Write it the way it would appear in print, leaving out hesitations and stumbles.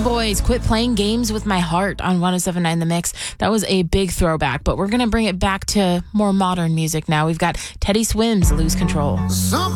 Boys, Quit Playing Games with My Heart on 107.9 The Mix. That was a big throwback, but we're going to bring it back to more modern music now. We've got Teddy Swims, Lose Control.